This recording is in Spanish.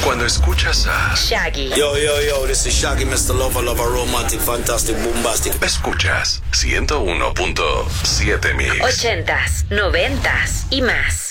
Cuando escuchas a Shaggy. Yo, this is Shaggy, Mr. Lover, romantic, fantastic, bombastic. escuchas 101.7 Mix. 80s, 90s y más.